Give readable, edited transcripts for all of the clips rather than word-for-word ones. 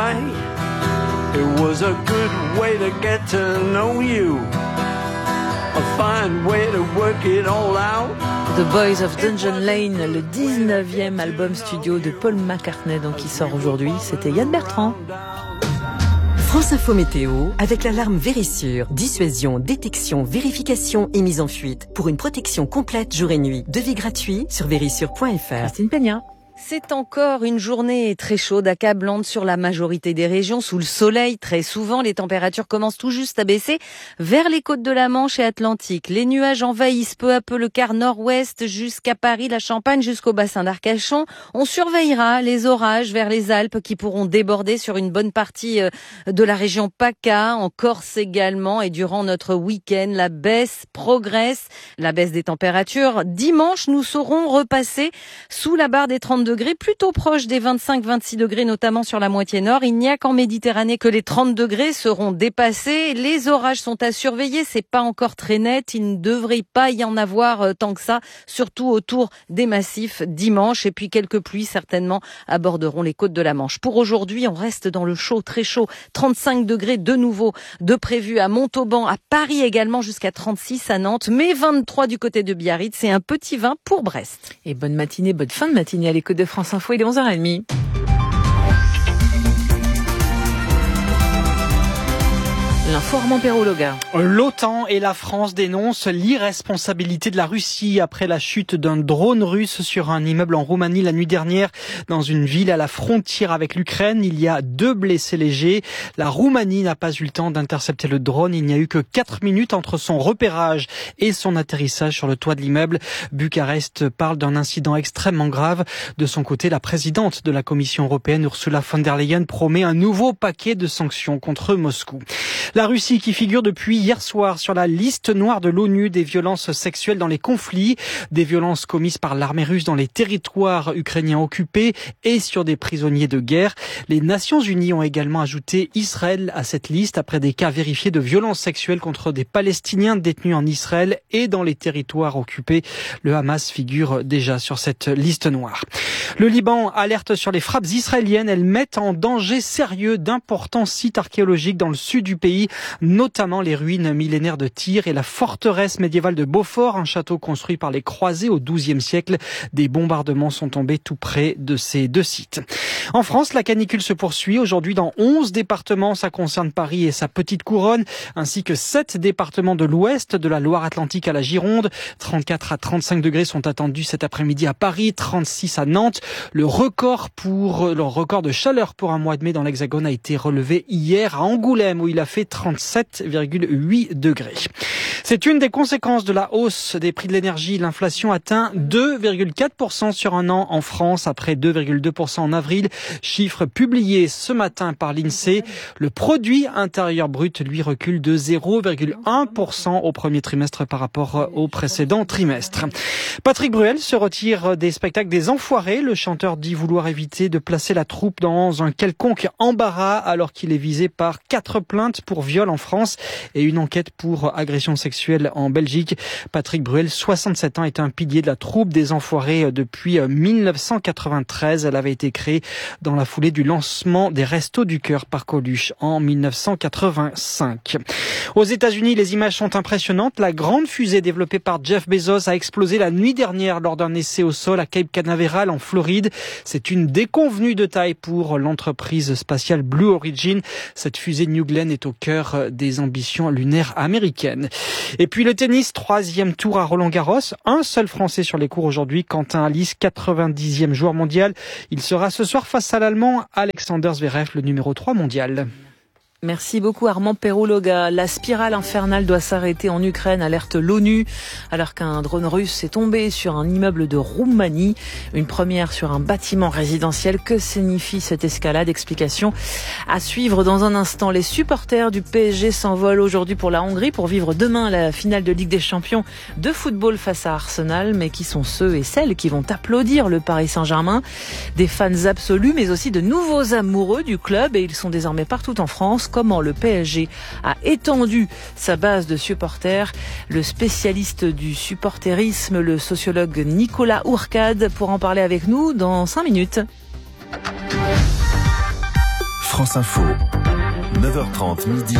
night. It was a good way to get to know you. A fine way to work it all out. The Boys of Dungeon Lane, le 19e album studio de Paul McCartney, donc qui sort aujourd'hui. C'était Yann Bertrand. France Info Météo, avec l'alarme Vérissure. Dissuasion, détection, vérification et mise en fuite. Pour une protection complète jour et nuit. Devis gratuit sur vérissure.fr. Christine Peña. C'est encore une journée très chaude, accablante sur la majorité des régions, sous le soleil très souvent. Les températures commencent tout juste à baisser vers les côtes de la Manche et Atlantique. Les nuages envahissent peu à peu le quart nord-ouest jusqu'à Paris, la Champagne, jusqu'au bassin d'Arcachon. On surveillera les orages vers les Alpes qui pourront déborder sur une bonne partie de la région PACA, en Corse également. Et durant notre week-end, la baisse progresse, la baisse des températures. Dimanche, nous saurons repasser sous la barre des 30 degrés, plutôt proche des 25-26 degrés, notamment sur la moitié nord. Il n'y a qu'en Méditerranée que les 30 degrés seront dépassés. Les orages sont à surveiller, c'est pas encore très net. Il ne devrait pas y en avoir tant que ça, surtout autour des massifs dimanche. Et puis quelques pluies certainement aborderont les côtes de la Manche. Pour aujourd'hui, on reste dans le chaud, très chaud. 35 degrés de nouveau de prévu à Montauban, à Paris également, jusqu'à 36 à Nantes, mais 23 du côté de Biarritz. C'est un petit 20 pour Brest. Et bonne matinée, bonne fin de matinée à l'écoute de France Info, il est 11h30. L'info Armand Perrault-Loga. L'OTAN et la France dénoncent l'irresponsabilité de la Russie après la chute d'un drone russe sur un immeuble en Roumanie la nuit dernière dans une ville à la frontière avec l'Ukraine. Il y a 2 blessés légers. La Roumanie n'a pas eu le temps d'intercepter le drone. Il n'y a eu que 4 minutes entre son repérage et son atterrissage sur le toit de l'immeuble. Bucarest parle d'un incident extrêmement grave. De son côté, la présidente de la Commission européenne, Ursula von der Leyen, promet un nouveau paquet de sanctions contre Moscou. La Russie qui figure depuis hier soir sur la liste noire de l'ONU des violences sexuelles dans les conflits, des violences commises par l'armée russe dans les territoires ukrainiens occupés et sur des prisonniers de guerre. Les Nations Unies ont également ajouté Israël à cette liste après des cas vérifiés de violences sexuelles contre des Palestiniens détenus en Israël et dans les territoires occupés. Le Hamas figure déjà sur cette liste noire. Le Liban alerte sur les frappes israéliennes. Elles mettent en danger sérieux d'importants sites archéologiques dans le sud du pays, notamment les ruines millénaires de Tyr et la forteresse médiévale de Beaufort, un château construit par les croisés au XIIe siècle. Des bombardements sont tombés tout près de ces 2 sites. En France, la canicule se poursuit aujourd'hui dans 11 départements. Ça concerne Paris et sa petite couronne, ainsi que 7 départements de l'ouest, de la Loire-Atlantique à la Gironde. 34 à 35 degrés sont attendus cet après-midi à Paris, 36 à Nantes. Le record de chaleur pour un mois de mai dans l'Hexagone a été relevé hier à Angoulême, où il a fait 37,8 degrés. C'est une des conséquences de la hausse des prix de l'énergie. L'inflation atteint 2,4% sur un an en France, après 2,2% en avril. Chiffre publié ce matin par l'INSEE. Le produit intérieur brut, lui, recule de 0,1% au premier trimestre par rapport au précédent trimestre. Patrick Bruel se retire des spectacles des Enfoirés. Le chanteur dit vouloir éviter de placer la troupe dans un quelconque embarras alors qu'il est visé par 4 plaintes pour viol en France et une enquête pour agression sexuelle en Belgique. Patrick Bruel, 67 ans, est un pilier de la troupe des Enfoirés depuis 1993. Elle avait été créée dans la foulée du lancement des Restos du Cœur par Coluche en 1985. Aux États-Unis, les images sont impressionnantes. La grande fusée développée par Jeff Bezos a explosé la nuit dernière lors d'un essai au sol à Cape Canaveral en Floride. C'est une déconvenue de taille pour l'entreprise spatiale Blue Origin. Cette fusée New Glenn est au cœur des ambitions lunaires américaines. Et puis le tennis, 3e tour à Roland-Garros. Un seul Français sur les cours aujourd'hui, Quentin Halys, 90e joueur mondial. Il sera ce soir face à l'Allemand Alexander Zverev, le numéro 3 mondial. Merci beaucoup Armand Perrault-Loga. La spirale infernale doit s'arrêter en Ukraine, alerte l'ONU, alors qu'un drone russe est tombé sur un immeuble de Roumanie. Une première sur un bâtiment résidentiel. Que signifie cette escalade? Explication à suivre dans un instant. Les supporters du PSG s'envolent aujourd'hui pour la Hongrie pour vivre demain la finale de Ligue des Champions de football face à Arsenal. Mais qui sont ceux et celles qui vont applaudir le Paris Saint-Germain? Des fans absolus, mais aussi de nouveaux amoureux du club, et ils sont désormais partout en France. Comment le PSG a étendu sa base de supporters. Le spécialiste du supporterisme, le sociologue Nicolas Ourcade, pour en parler avec nous dans 5 minutes. France Info, 9h30 midi,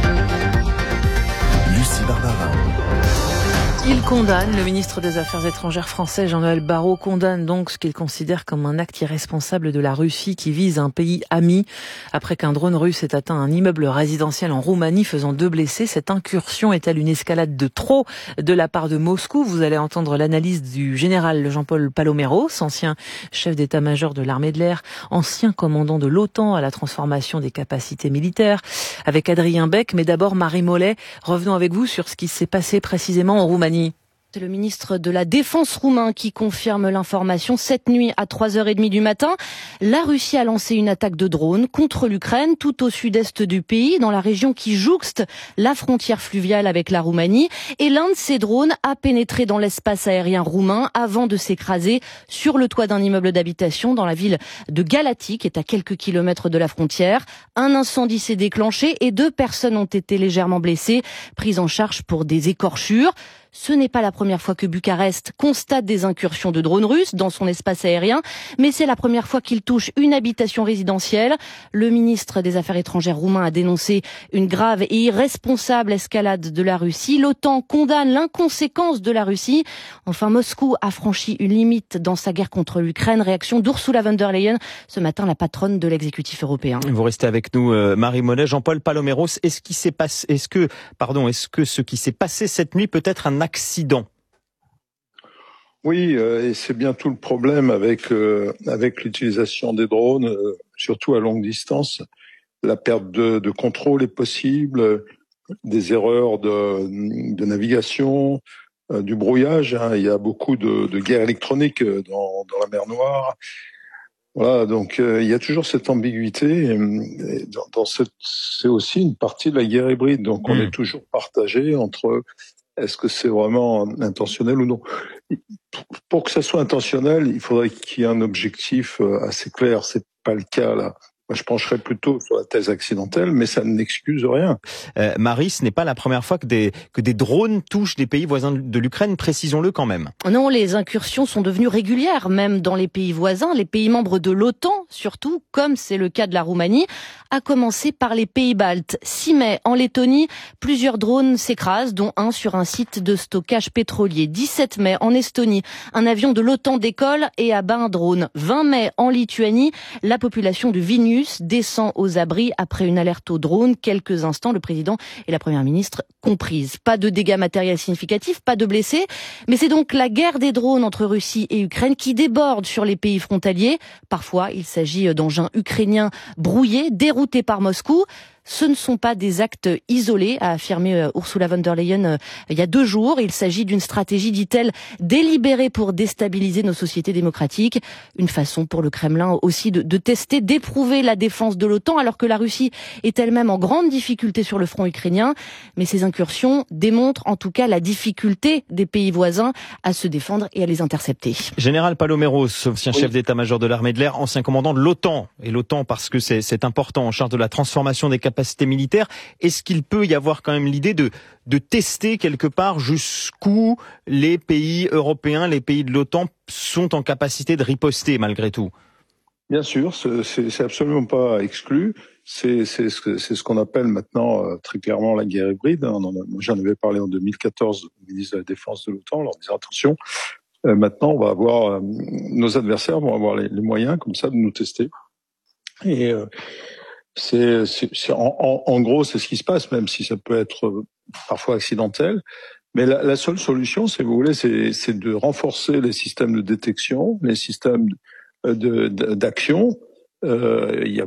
Lucie Barbara. Il condamne, le ministre des Affaires étrangères français Jean-Noël Barrot condamne donc ce qu'il considère comme un acte irresponsable de la Russie qui vise un pays ami après qu'un drone russe ait atteint un immeuble résidentiel en Roumanie faisant 2 blessés. Cette incursion est-elle une escalade de trop de la part de Moscou? Vous allez entendre l'analyse du général Jean-Paul Paloméros, ancien chef d'état-major de l'armée de l'air, ancien commandant de l'OTAN à la transformation des capacités militaires, avec Adrien Beck. Mais d'abord, Marie Mollet, revenons avec vous sur ce qui s'est passé précisément en Roumanie. C'est le ministre de la Défense roumain qui confirme l'information. Cette nuit à 3h30 du matin, la Russie a lancé une attaque de drone contre l'Ukraine, tout au sud-est du pays, dans la région qui jouxte la frontière fluviale avec la Roumanie. Et l'un de ces drones a pénétré dans l'espace aérien roumain avant de s'écraser sur le toit d'un immeuble d'habitation dans la ville de Galați, qui est à quelques kilomètres de la frontière. Un incendie s'est déclenché et 2 personnes ont été légèrement blessées, prises en charge pour des écorchures. Ce n'est pas la première fois que Bucarest constate des incursions de drones russes dans son espace aérien, mais c'est la première fois qu'il touche une habitation résidentielle. Le ministre des Affaires étrangères roumain a dénoncé une grave et irresponsable escalade de la Russie. L'OTAN condamne l'inconséquence de la Russie. Enfin, Moscou a franchi une limite dans sa guerre contre l'Ukraine. Réaction d'Ursula von der Leyen, ce matin la patronne de l'exécutif européen. Vous restez avec nous, Marie Mollet. Jean-Paul Paloméros, est-ce que ce qui s'est passé cette nuit peut être un accident? Oui, et c'est bien tout le problème avec l'utilisation des drones, surtout à longue distance. La perte de contrôle est possible, des erreurs de navigation, du brouillage. Hein. Il y a beaucoup de guerres électroniques dans la mer Noire. Voilà, donc il y a toujours cette ambiguïté. Et c'est aussi une partie de la guerre hybride. Donc on est toujours partagé entre est-ce que c'est vraiment intentionnel ou non. Pour que ça soit intentionnel, il faudrait qu'il y ait un objectif assez clair. C'est pas le cas là. Moi, je pencherais plutôt sur la thèse accidentelle, mais ça n'excuse rien. Marie, ce n'est pas la première fois que des drones touchent des pays voisins de l'Ukraine, précisons-le quand même. Non, les incursions sont devenues régulières, même dans les pays voisins, les pays membres de l'OTAN, surtout, comme c'est le cas de la Roumanie, à commencer par les pays baltes. 6 mai, en Lettonie, plusieurs drones s'écrasent, dont un sur un site de stockage pétrolier. 17 mai, en Estonie, un avion de l'OTAN décolle et abat un drone. 20 mai, en Lituanie, la population de Vilnius descend aux abris après une alerte au drone. Quelques instants, le président et la première ministre comprises. Pas de dégâts matériels significatifs, pas de blessés. Mais c'est donc la guerre des drones entre Russie et Ukraine qui déborde sur les pays frontaliers. Parfois, il s'agit d'engins ukrainiens brouillés, déroutés par Moscou. Ce ne sont pas des actes isolés, a affirmé Ursula von der Leyen il y a 2 jours. Il s'agit d'une stratégie, dit-elle, délibérée pour déstabiliser nos sociétés démocratiques. Une façon pour le Kremlin aussi de tester, d'éprouver la défense de l'OTAN, alors que la Russie est elle-même en grande difficulté sur le front ukrainien. Mais ces incursions démontrent en tout cas la difficulté des pays voisins à se défendre et à les intercepter. Général Paloméros, ancien chef d'état-major de l'armée de l'air, ancien commandant de l'OTAN. Et l'OTAN, parce que c'est important, en charge de la transformation des capacités militaires. Est-ce qu'il peut y avoir quand même l'idée de tester quelque part jusqu'où les pays européens, les pays de l'OTAN sont en capacité de riposter malgré tout? Bien sûr, c'est absolument pas exclu. C'est ce qu'on appelle maintenant très clairement la guerre hybride. Moi, j'en avais parlé en 2014 au ministre de la Défense de l'OTAN, en leur disant attention, maintenant on va avoir nos adversaires vont avoir les moyens comme ça de nous tester. Et en gros, c'est ce qui se passe, même si ça peut être parfois accidentel. Mais la seule solution, si vous voulez, c'est de renforcer les systèmes de détection, les systèmes d'action. Il y a